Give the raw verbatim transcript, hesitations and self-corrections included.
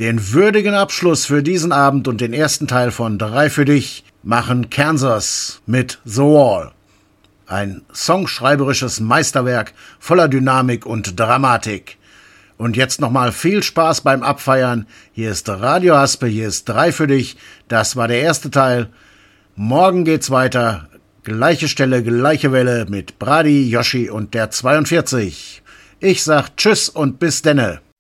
Den würdigen Abschluss für diesen Abend und den ersten Teil von Drei für dich machen Kansas mit The Wall. Ein songschreiberisches Meisterwerk voller Dynamik und Dramatik. Und jetzt nochmal viel Spaß beim Abfeiern. Hier ist Radio Haspel, hier ist Drei für dich. Das war der erste Teil. Morgen geht's weiter. Gleiche Stelle, gleiche Welle mit Brady, Yoshi und der zweiundvierzig. Ich sag Tschüss und bis denne.